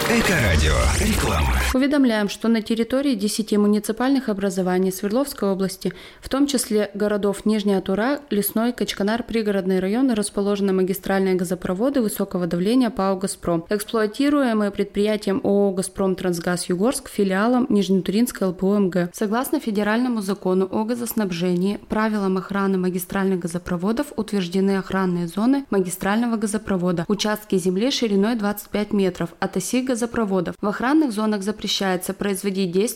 Эко-радио. Реклама. Уведомляем, что на территории 10 муниципальных образований Свердловской области, в том числе городов Нижняя Тура, Лесной, Качканар, пригородные районы, расположены магистральные газопроводы высокого давления ПАО «Газпром», эксплуатируемые предприятием ООО «Газпром Трансгаз Югорск», филиалом Нижнетуринской ЛПУ МГ. Согласно федеральному закону о газоснабжении, правилам охраны магистральных газопроводов утверждены охранные зоны магистрального газопровода, участки земли шириной 25 метров от оси газопроводов. В охранных зонах запрещается производить действия